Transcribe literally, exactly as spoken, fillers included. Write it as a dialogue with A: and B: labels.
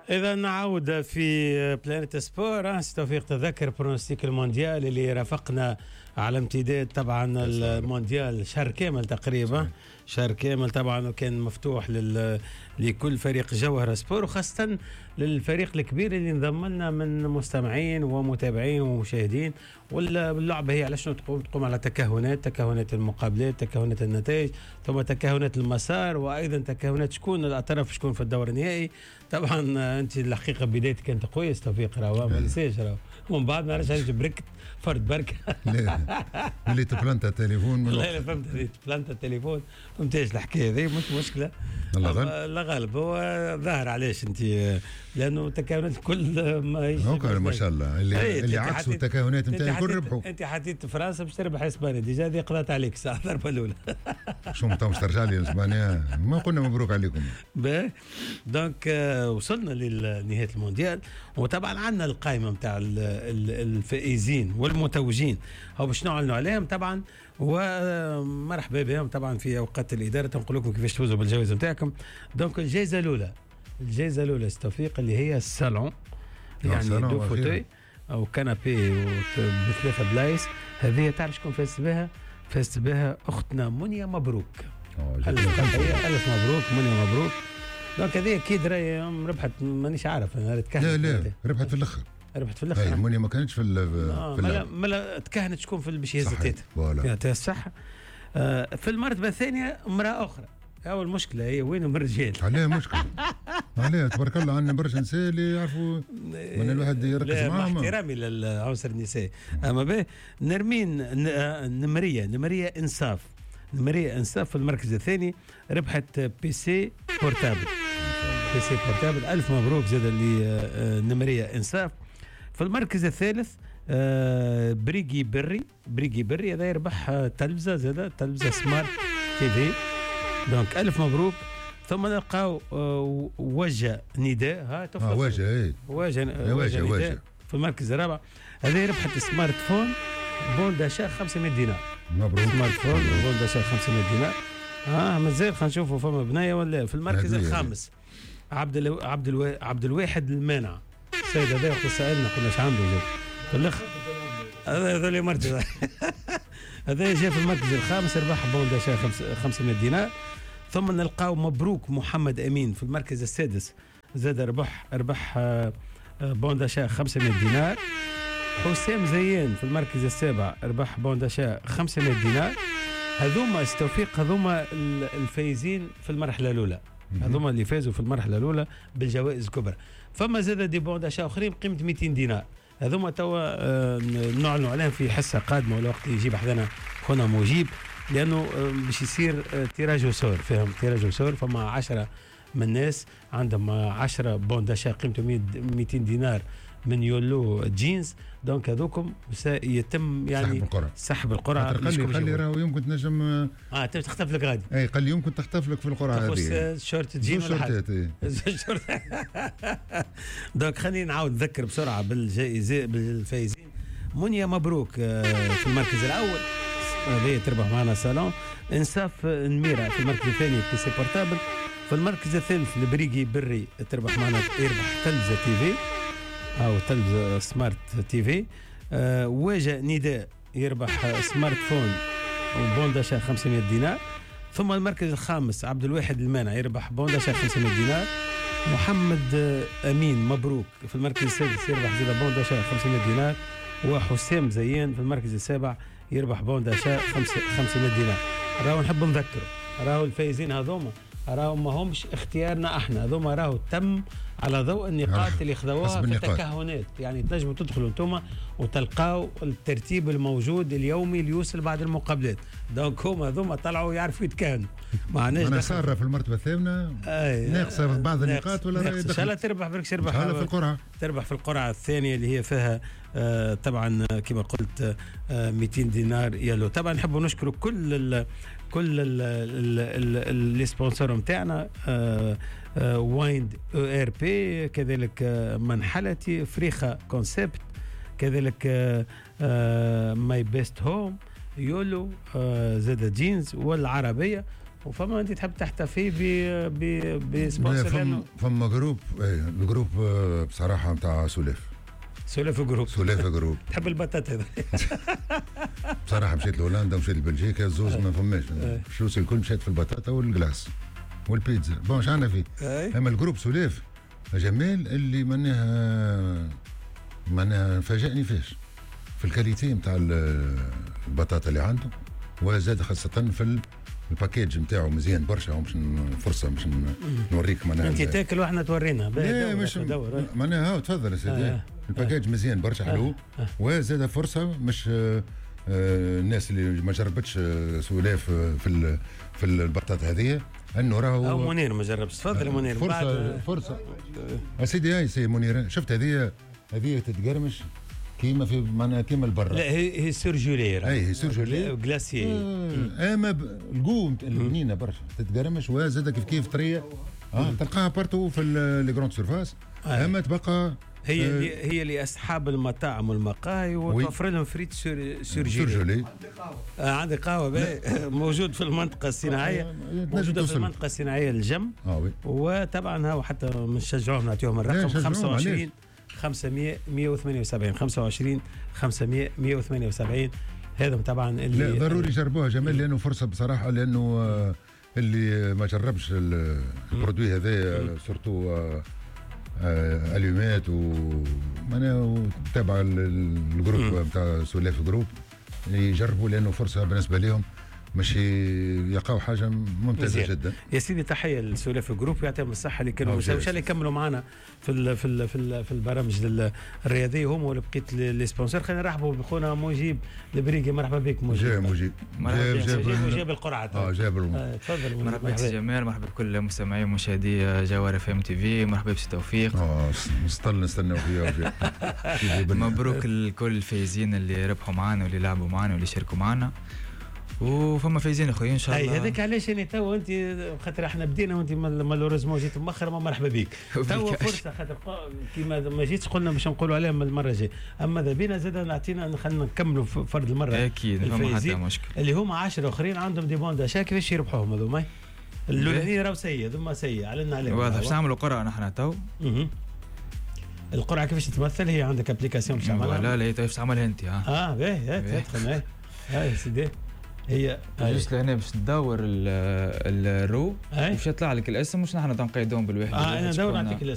A: إذا نعود في بلانيت سبور. توفيق تذكر برونستيك المونديال اللي رافقنا على امتداد طبعا المونديال شهر كامل تقريبا، شهر كامل طبعا، وكان مفتوح لل... لكل فريق جوهرة سبور، وخاصة للفريق الكبير اللي انضم لنا من مستمعين ومتابعين ومشاهدين. واللعبة هي على شنو تقوم؟ تقوم على تكهنات، تكهنات المقابلات، تكهنات النتائج، ثم تكهنات المسار، وأيضا تكهنات شكون الأطراف، شكون في الدور النهائي. طبعا أنت الحقيقة بدايتك كانت قوية توفيق، راهو ما نسيش راهو، ومن بعد ما رجعت بركت فرد بركة.
B: اللي تبلانتا التليفون
A: والله لا فهمت، هذه تبلانتا التليفون فهمتاش الحكايه هذه، مش مشكله. الله غالب، الله غالب. هو ظاهر علاش انت، لانه تكهنات كل ما
B: ما شاء الله اللي ايه اللي عكسوا التكهنات نتاعي الكل ربحوا.
A: انت حطيت فرنسا باش تربح اسبانيا، ديجا هذه قضات عليك الساعه الضربه الاولى.
B: شو متى باش ترجع لي اسبانيا؟ ما قلنا مبروك عليكم.
A: باهي دونك آه وصلنا لنهايه المونديال، وطبعا عندنا القائمه نتاع الفائزين والمتوجين او باش نعلنوا عليهم طبعا، ومرحبا بهم طبعا في اوقات الاداره، تنقول لكم كيفاش تفوزوا بالجوائز نتاعكم. دونك الجائزه الاولى، الجائزه الاولى توفيق اللي هي الصالون، يعني دو فوتوي او كنابي بثلاثه بلايص. هذه تعرف شكون فازت بها؟ فازت بها اختنا منيا مبروك. الف تحيه، الف مبروك منيا مبروك. دونك هذه اكيد راهي ربحت، مانيش عارف انا تكهنت.
B: لا لا ربحت في الاخر،
A: ربحت في الاخر.
B: منيا ما كانتش في
A: ال في ملا ملا تكهنت شكون في باش يهز يعطيها الصحه. آه في المرتبه الثانيه امراه اخرى. اول مشكله هي وين من الرجال؟ عليها
B: مشكله عليها تبارك الله، عندنا برشا نساء اللي يعرفوا من الواحد يركز معاهم.
A: مع احترامي للعنصر النسائي، اما به نرمين نمريه نمريه انصاف نمريه انصاف في المركز الثاني، ربحت بي سي بورتابل. بي سي بورتابل الف مبروك زاد اللي نمريه انصاف. في المركز الثالث آه بريجي بري بريجي بري هذا يربح تلفزه، زاد تلفزه سمارت تي في. دونك الف مبروك. ثم نلقاو آه وجه نداء، ها
B: اه وجه ايه
A: وجه وجه وجه في المركز الرابع. هذا ربحت سمارت فون بون داشا خمسمائة دينار.
B: مبروك.
A: سمارت فون بون داشا خمسمائة دينار. اه مازال خلينا نشوفوا فما بنايه ولا. في المركز الخامس عبد الو... عبد الو... عبد الواحد المانع. السيد هذا وقت سالنا قلنا ايش عنده زاد في الاخر، هذا هذول مركز هذا جاء في المركز الخامس، ربح بون داشا خمسمائة دينار. ثم نلقاو مبروك محمد امين في المركز السادس، زاد ربح ربح بون داشا خمسمائة دينار. حسام زيان في المركز السابع ربح بون داشا خمسمائة دينار. هذوما التوفيق، هذوما الفايزين في المرحله الاولى، هذوما اللي فازوا في المرحله الاولى بالجوائز الكبرى. فما زاد دي بون داشا اخرين بقيمه مئتين دينار، هذوما توا آه نعلنوا عليهم في حصه قادمه، والوقت يجيب حدنا خونا مجيب، لانه آه باش يصير آه تيراج وسور، فهم تيراج وسور. فما عشرة من الناس عندهم عشرة بون داشا قيمته مئتين دينار من يولو جينز. دونك هذوكم سيتم يعني
B: سحب القرعه،
A: سحب القرعه.
B: قال لي قال لي راهو يمكن تنجم
A: اه تختف لك غادي.
B: اي قال لي يمكن تختف لك في القرعه هذه
A: شورت جين
B: شورتات.
A: دونك خليني نعاود نذكر بسرعه بالجائزه بالفايزين. منيا مبروك في المركز الاول، هذه تربح معنا صالون. انصاف نميره في المركز الثاني بي سي بورتابل. في المركز الثالث البريجي بري تربح معنا، يربح تلفزه تي في او تلفزه سمارت تي في. أه وجه نداء يربح سمارت فون وبون داشا خمسمائة دينار. ثم المركز الخامس عبد الواحد المانع يربح بون داشا خمسمائة دينار. محمد امين مبروك في المركز السادس يربح زيادة بون داشا خمسمائة دينار. وحسام زيان في المركز السابع يربح بون داشا خمسمائة دينار. راهو نحب نذكروا، راهو الفايزين هذوما راهو ما همش اختيارنا احنا، هذوما راهو تم على ضوء النقاط اللي خذوها في التكهنات. يعني تنجموا تدخلوا انتم وتلقاو الترتيب الموجود اليومي اللي يوصل بعد المقابلات. دونك هما هذوما طلعوا يعرفوا يتكهنوا. معناش
B: انا صار في المرتبه الثامنه ناقصه بعض النقاط ولا
A: ان شاء الله تربح برك تربح
B: في القرعه،
A: تربح في القرعه الثانيه اللي هي فيها آه طبعا كما قلت آه مئتين دينار يلو. طبعا نحب نشكروا كل ال كل اللي سبونسر نتاعنا، آه آه وايند او ار بي، كذلك آه منحلتي فريخه كونسبت، كذلك آه آه ماي بيست هوم، يولو، آه زاد جينز والعربيه. وفما انت تحب تحتفي ب ب بسبونسر
B: فما فما جروب ايه الجروب بصراحه نتاع سولاف
A: سولاف جروب
B: سولاف جروب
A: تحب البطاط هذا
B: بصراحه مشيت لهولندا ومشيت لبلجيكا الزوز ما فماش الفلوس الكل مشيت في البطاطا والجلاس والبيتزا بون اش عندنا فيه. اما الجروب سولاف جمال اللي معناها معناها فاجأني فيش في الكاليتي نتاع البطاطا اللي عنده، وزاد خاصه في الباكيج نتاعو مزيان برشا. ومش فرصه باش نوريك معناها
A: انت تاكل واحنا تورينا.
B: لا مش معناها هاو تفضل يا سيدي. آه. الباكيج مزيان برشا حلو. آه. آه. وزاد فرصه مش آه آه الناس اللي ما جربتش سولاف في في البطاطا هذه انه راهو.
A: او منير ما جربش. تفضل يا منير.
B: فرصه بعد فرصه يا سيدي. هاي سي منير شفت هذه هذه تتقرمش كيما في معناها كيما البرا.
A: لا هي هي سيرجولير.
B: اي هي سيرجولير
A: جلاسيي.
B: آه اما القوم البنينه برشا تتقرمش وزاد كيف كيف طريه. اه تلقاها بارتو في لي جروند سيرفاس. آه. اما تبقى
A: هي آه هي لاصحاب المطاعم والمقاهي وتوفر لهم فريت سيرجولي. آه عندي قهوه موجود في المنطقه الصناعيه. موجوده في المنطقه الصناعيه للجم.
B: اه وي.
A: وطبعا هاو حتى نشجعوهم نعطيهم الرقم خمسة وعشرين خمسمية مية وثمانية وسبعين خمسة وعشرين خمسمية مية وثمانية وسبعين. هذا طبعا اللي
B: لا ضروري يجربوها جمال لانه فرصه بصراحه. لانه آه اللي ما جربش البرودوي هذا سورتو آه آه اليومات ومعناها تابع الجروب نتاع سولاف جروب يجربوا لانه فرصه بالنسبه لهم مش يلقاو حاجه ممتازه مزيان. جدا
A: يا سيدي. تحيه للسولاف جروب يعطيهم الصحه اللي كانوا مش اللي يكملوا معنا في ال في ال في, ال في البرامج الرياضيه هم ولبقيت لي سبونسر. خلينا نرحبوا بخونا مجيب البريقي. مرحبا بك مجيب.
B: جاي مجيب
A: مرحبا جاب جاب, جاب القرعه.
B: اه جاب
A: آه تفضل.
C: مرحبا بك جمال. مرحبا بكل مستمعي ومشاهدي جوهر اف ام تي في. مرحبا بك توفيق.
B: اه نستنى نستناو فيها.
C: مبروك لكل الفايزين اللي ربحوا معنا واللي لعبوا معنا واللي شاركوا معنا. وفما فايزين اخويا ان شاء الله.
A: اي هذاك علاش انا تو انت خاطر احنا بدينا وانت مالوريزمون جيت مؤخر. ما مرحبا بك. تو فرصه خاطر كيما ما جيتش قلنا باش نقولوا عليها من المره الجايه. اما ذا بينا زاد نعطينا خلينا نكملوا فرد المره.
C: اكيد فما حتى مشكل.
A: اللي هما عشرة اخرين عندهم دي بوندا شا كيفاش يربحوهم هذوما. الاولانيين راهو سيء ذوما سيء علينا عليهم.
C: واضح باش نعملوا قرعه نحن تو.
A: القرعه كيفاش تتمثل؟ هي عندك ابليكاسيون باش تعملها؟
C: لا لا باش تعملها انت. ها
A: اه باهي تدخل. هاي سيدي هي
C: جست لهنا باش تدور الرو باش يطلع لك الاسم. مش نحن تنقيدهم بالواحد.
A: اه انا ندور نعطيك الاسم.